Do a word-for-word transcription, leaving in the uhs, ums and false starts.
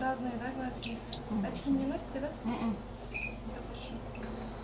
разные, да, глазки? Мгм. Очки не носите, да? Мгм. Все хорошо.